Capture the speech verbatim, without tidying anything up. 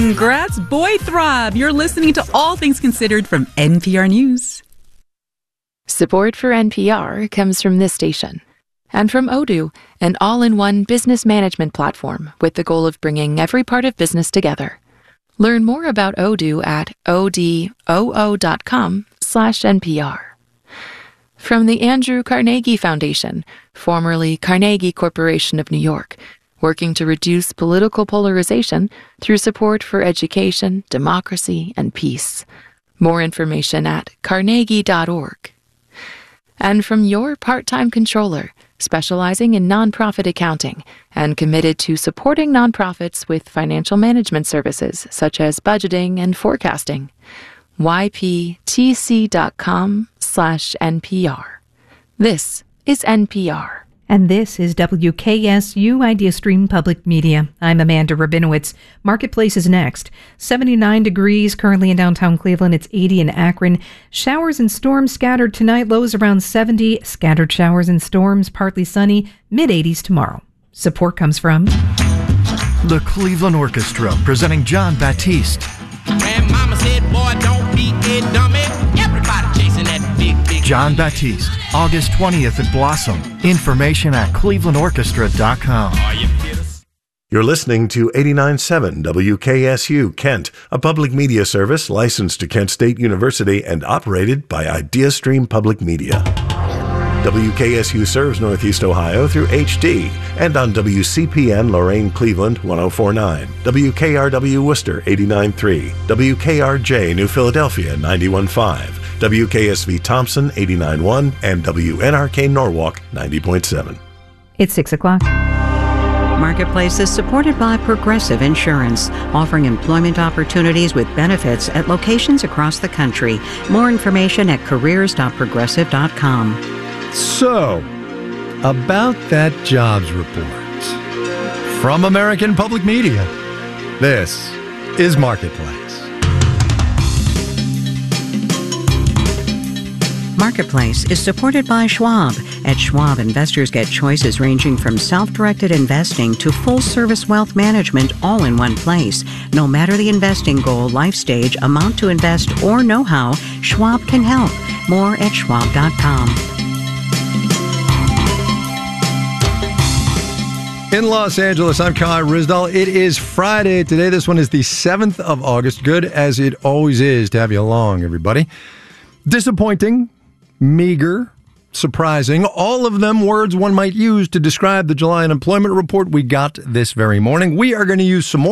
Congrats, Boy Throb. You're listening to All Things Considered from N P R News. Support for N P R comes from this station and from Odoo, an all-in-one business management platform with the goal of bringing every part of business together. Learn more about Odoo at odoo.com slash NPR. From the Andrew Carnegie Foundation, formerly Carnegie Corporation of New York, working to reduce political polarization through support for education, democracy, and peace. More information at carnegie dot org. And from your part-time controller, specializing in nonprofit accounting and committed to supporting nonprofits with financial management services such as budgeting and forecasting. y p t c dot com slash N P R. This is N P R. And this is W K S U IdeaStream Public Media. I'm Amanda Rabinowitz. Marketplace is next. seventy-nine degrees currently in downtown Cleveland. It's eighty in Akron. Showers and storms scattered tonight. Lows around seventy. Scattered showers and storms, partly sunny. mid-eighties tomorrow. Support comes from the Cleveland Orchestra, presenting John Batiste. Grandmama said, boy, don't be a dummy. Everybody chasing that big, big John Batiste, August twentieth at Blossom. Information at cleveland orchestra dot com. You're listening to eighty-nine point seven W K S U Kent, a public media service licensed to Kent State University and operated by IdeaStream Public Media. W K S U serves Northeast Ohio through H D and on W C P N Lorain Cleveland one oh four point nine, W K R W Worcester eighty-nine point three, W K R J New Philadelphia ninety-one point five, W K S V Thompson eighty-nine point one, and W N R K Norwalk ninety point seven. It's six o'clock. Marketplace is supported by Progressive Insurance, offering employment opportunities with benefits at locations across the country. More information at careers dot progressive dot com. So, about that jobs report. From American Public Media, this is Marketplace. Marketplace is supported by Schwab. At Schwab, investors get choices ranging from self-directed investing to full-service wealth management all in one place. No matter the investing goal, life stage, amount to invest, or know-how, Schwab can help. More at schwab dot com. In Los Angeles, I'm Kai Ryssdal. It is Friday today. This one is the seventh of August. Good as it always is to have you along, everybody. Disappointing, meager, surprising, all of them words one might use to describe the July unemployment report we got this very morning. We are going to use some more